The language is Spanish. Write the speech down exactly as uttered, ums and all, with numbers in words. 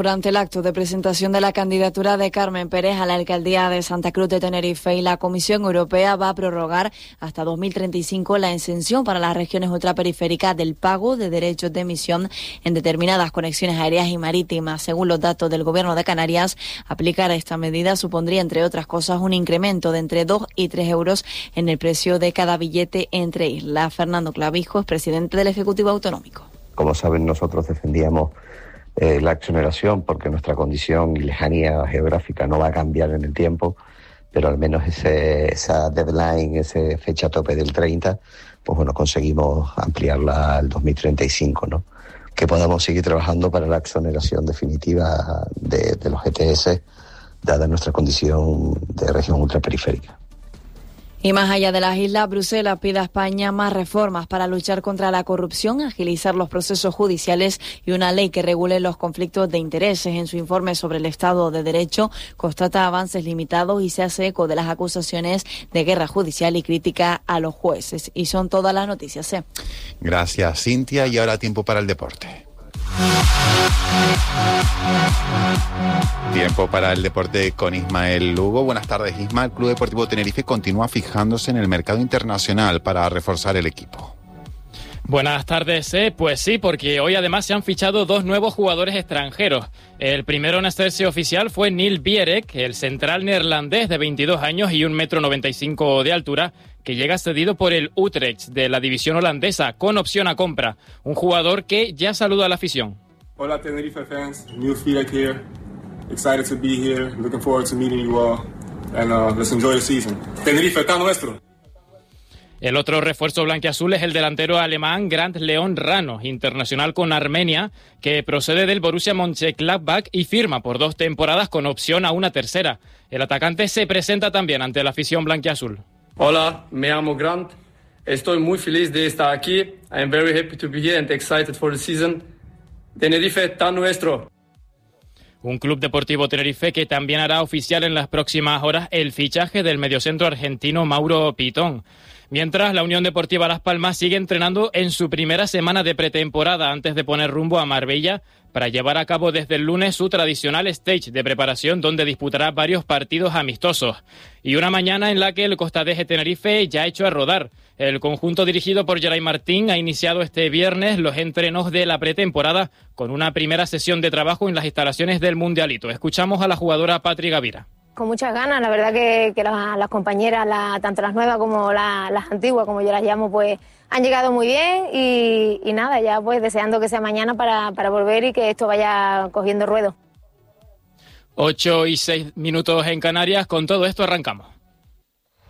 Durante el acto de presentación de la candidatura de Carmen Pérez a la alcaldía de Santa Cruz de Tenerife, y la Comisión Europea va a prorrogar hasta dos mil treinta y cinco la exención para las regiones ultraperiféricas del pago de derechos de emisión en determinadas conexiones aéreas y marítimas. Según los datos del Gobierno de Canarias, aplicar esta medida supondría, entre otras cosas, un incremento de entre dos y tres euros en el precio de cada billete entre islas. Fernando Clavijo es presidente del Ejecutivo Autonómico. Como saben, nosotros defendíamos Eh, la exoneración porque nuestra condición y lejanía geográfica no va a cambiar en el tiempo, pero al menos ese, esa deadline, esa fecha tope del treinta, pues bueno, conseguimos ampliarla al dos mil treinta y cinco, ¿no? Que podamos seguir trabajando para la exoneración definitiva de, de los G T S, dada nuestra condición de región ultraperiférica. Y más allá de las islas, Bruselas pide a España más reformas para luchar contra la corrupción, agilizar los procesos judiciales y una ley que regule los conflictos de intereses. En su informe sobre el Estado de Derecho, constata avances limitados y se hace eco de las acusaciones de guerra judicial y crítica a los jueces. Y son todas las noticias, ¿eh? Gracias, Cintia. Y ahora tiempo para el deporte. Tiempo para el deporte con Ismael Lugo. Buenas tardes, Isma. El Club Deportivo Tenerife continúa fijándose en el mercado internacional para reforzar el equipo. Buenas tardes, eh. Pues sí, porque hoy además se han fichado dos nuevos jugadores extranjeros. El primero en hacerse oficial fue Neil Bierek, el central neerlandés de veintidós años y un metro noventa y cinco de altura, que llega cedido por el Utrecht de la división holandesa, con opción a compra. Un jugador que ya saluda a la afición. Hola Tenerife fans, Neil Bierek here. Excited to be here, looking forward to meeting you all, and uh, let's enjoy the season. Tenerife está nuestro. El otro refuerzo blanquiazul es el delantero alemán Grant Leon Rano, internacional con Armenia, que procede del Borussia Mönchengladbach y firma por dos temporadas con opción a una tercera. El atacante se presenta también ante la afición blanquiazul. Hola, me llamo Grant. Estoy muy feliz de estar aquí. I am very happy to be here and excited for the season. Tenerife está nuestro. Un club deportivo Tenerife que también hará oficial en las próximas horas el fichaje del mediocentro argentino Mauro Pitón. Mientras, la Unión Deportiva Las Palmas sigue entrenando en su primera semana de pretemporada antes de poner rumbo a Marbella para llevar a cabo desde el lunes su tradicional stage de preparación, donde disputará varios partidos amistosos. Y una mañana en la que el Costadeje Tenerife ya ha hecho a rodar. El conjunto dirigido por Geray Martín ha iniciado este viernes los entrenos de la pretemporada con una primera sesión de trabajo en las instalaciones del Mundialito. Escuchamos a la jugadora Patri Gavira. Con muchas ganas, la verdad que, que las, las compañeras, la, tanto las nuevas como la, las antiguas, como yo las llamo, pues han llegado muy bien y, y nada, ya pues deseando que sea mañana para, para volver y que esto vaya cogiendo ruedo. Ocho y seis minutos en Canarias, con todo esto arrancamos.